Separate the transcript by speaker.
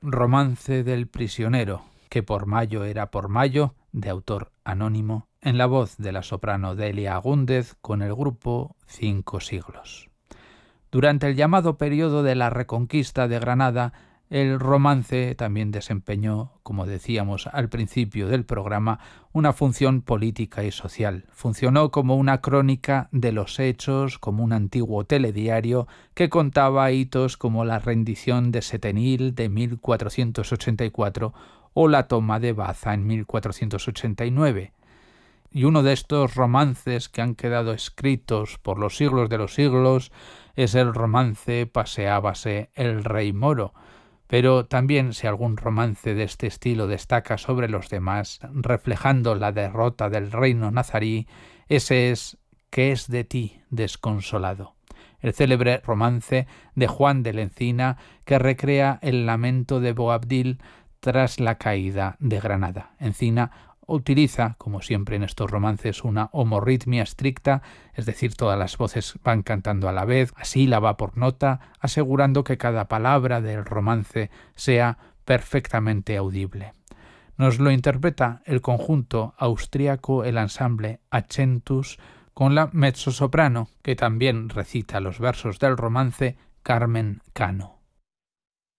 Speaker 1: Romance del prisionero, que por Mayo era por Mayo, de autor anónimo, en la voz de la soprano Delia Agúndez con el grupo 5 siglos. Durante el llamado periodo de la Reconquista de Granada, el romance también desempeñó, como decíamos al principio del programa, una función política y social. Funcionó como una crónica de los hechos, como un antiguo telediario que contaba hitos como la rendición de Setenil de 1484 o la toma de Baza en 1489. Y uno de estos romances que han quedado escritos por los siglos de los siglos es el romance Paseábase el rey moro. Pero también si algún romance de este estilo destaca sobre los demás, reflejando la derrota del reino nazarí, ese es ¿Qué es de ti, desconsolado?, el célebre romance de Juan de la Encina que recrea el lamento de Boabdil tras la caída de Granada. Encina utiliza, como siempre en estos romances, una homorritmia estricta, es decir, todas las voces van cantando a la vez, a sílaba por nota, asegurando que cada palabra del romance sea perfectamente audible. Nos lo interpreta el conjunto austríaco, el ensamble Accentus, con la mezzosoprano, que también recita los versos del romance, Carmen Cano.